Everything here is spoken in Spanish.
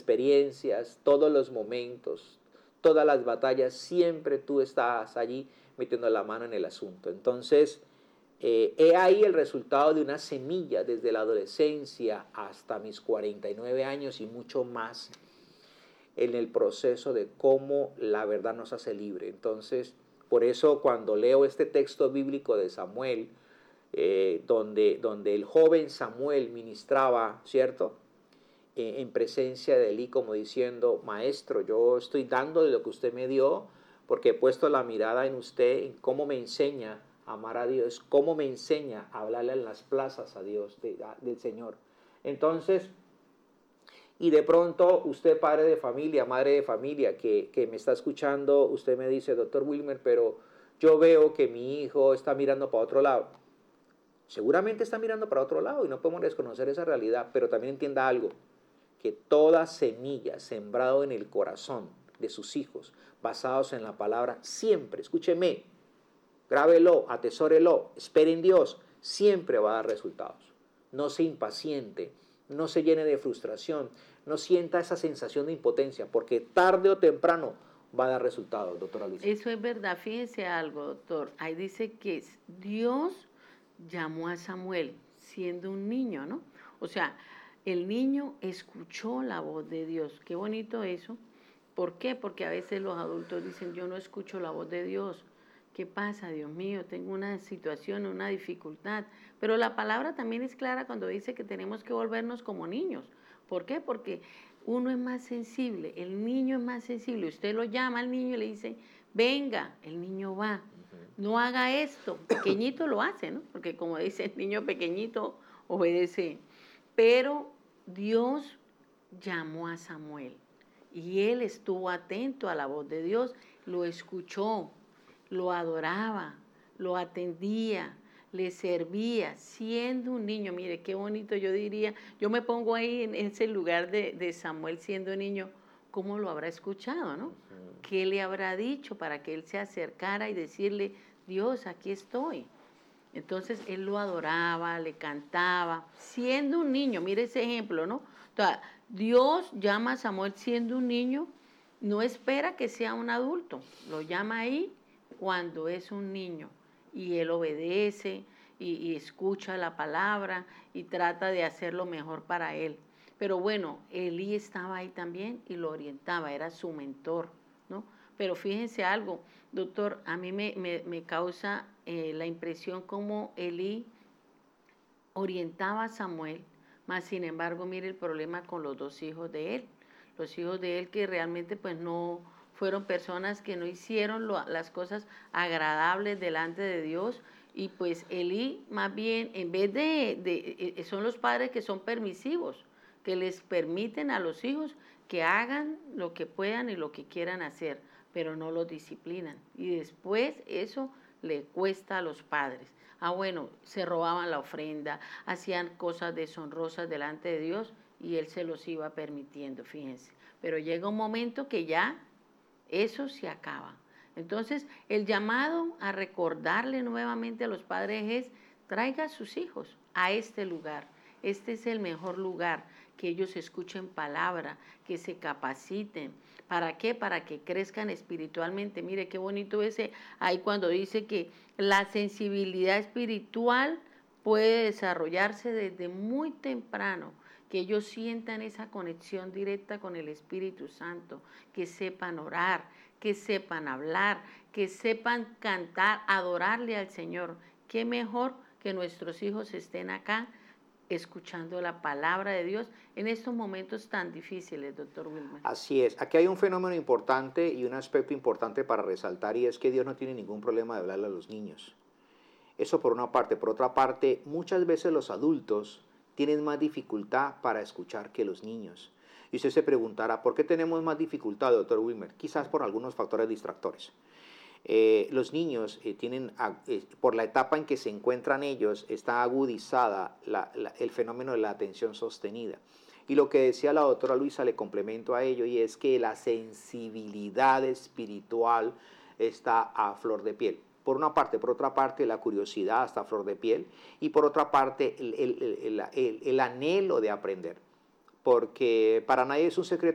experiencias, todos los momentos, todas las batallas, siempre tú estás allí metiendo la mano en el asunto. Entonces, he ahí el resultado de una semilla desde la adolescencia hasta mis 49 años y mucho más en el proceso de cómo la verdad nos hace libre. Entonces, por eso cuando leo este texto bíblico de Samuel, donde el joven Samuel ministraba, ¿cierto?, en presencia de Elí, como diciendo: maestro, yo estoy dando de lo que usted me dio, porque he puesto la mirada en usted, en cómo me enseña a amar a Dios, cómo me enseña a hablarle en las plazas a Dios, del Señor. Entonces, y de pronto usted, padre de familia, madre de familia, que me está escuchando, usted me dice: doctor Wilmer, pero yo veo que mi hijo está mirando para otro lado. Seguramente está mirando para otro lado y no podemos desconocer esa realidad, pero también entienda algo, que toda semilla sembrada en el corazón de sus hijos, basados en la palabra, siempre, escúcheme, grábelo, atesórelo, espere en Dios, siempre va a dar resultados. No se impaciente, no se llene de frustración, no sienta esa sensación de impotencia, porque tarde o temprano va a dar resultados, doctora Luisa. Eso es verdad. Fíjese algo, doctor. Ahí dice que Dios llamó a Samuel siendo un niño, ¿no? O sea, el niño escuchó la voz de Dios. Qué bonito eso. ¿Por qué? Porque a veces los adultos dicen: yo no escucho la voz de Dios. ¿Qué pasa, Dios mío? Tengo una situación, una dificultad. Pero la palabra también es clara cuando dice que tenemos que volvernos como niños. ¿Por qué? Porque uno es más sensible, el niño es más sensible. Usted lo llama al niño y le dice: venga, el niño va. No haga esto. Pequeñito lo hace, ¿no? Porque como dice el niño pequeñito, obedece. Pero Dios llamó a Samuel y él estuvo atento a la voz de Dios, lo escuchó, lo adoraba, lo atendía, le servía, siendo un niño. Mire, qué bonito, yo diría, yo me pongo ahí en ese lugar de Samuel siendo niño, ¿cómo lo habrá escuchado, no? ¿Qué le habrá dicho para que él se acercara y decirle: Dios, aquí estoy? Entonces él lo adoraba, le cantaba, siendo un niño. Mire ese ejemplo, ¿no? O sea, Dios llama a Samuel siendo un niño, no espera que sea un adulto, lo llama ahí cuando es un niño y él obedece y escucha la palabra y trata de hacer lo mejor para él. Pero bueno, Elí estaba ahí también y lo orientaba, era su mentor, ¿no? Pero fíjense algo, doctor, a mí me causa la impresión como Elí orientaba a Samuel, mas sin embargo, mire el problema con los dos hijos de él. Los hijos de él que realmente pues no fueron personas que no hicieron las cosas agradables delante de Dios, y pues Elí más bien, en vez son los padres que son permisivos, que les permiten a los hijos que hagan lo que puedan y lo que quieran hacer, pero no los disciplinan. Y después eso le cuesta a los padres. Bueno, se robaban la ofrenda, hacían cosas deshonrosas delante de Dios y él se los iba permitiendo, fíjense. Pero llega un momento que ya eso se acaba. Entonces, el llamado a recordarle nuevamente a los padres es: traiga a sus hijos a este lugar. Este es el mejor lugar, que ellos escuchen palabra, que se capaciten. ¿Para qué? Para que crezcan espiritualmente. Mire qué bonito ese ahí cuando dice que la sensibilidad espiritual puede desarrollarse desde muy temprano, que ellos sientan esa conexión directa con el Espíritu Santo, que sepan orar, que sepan hablar, que sepan cantar, adorarle al Señor. Qué mejor que nuestros hijos estén acá escuchando la palabra de Dios en estos momentos tan difíciles, doctor Wilmer. Así es. Aquí hay un fenómeno importante y un aspecto importante para resaltar, y es que Dios no tiene ningún problema de hablarle a los niños. Eso por una parte. Por otra parte, muchas veces los adultos tienen más dificultad para escuchar que los niños. Y usted se preguntará: ¿por qué tenemos más dificultad, doctor Wilmer? Quizás por algunos factores distractores. Los niños tienen, por la etapa en que se encuentran ellos, está agudizada el fenómeno de la atención sostenida. Y lo que decía la doctora Luisa, le complemento a ello, y es que la sensibilidad espiritual está a flor de piel. Por una parte. Por otra parte, la curiosidad está a flor de piel. Y por otra parte, el anhelo de aprender. Porque para nadie es un secreto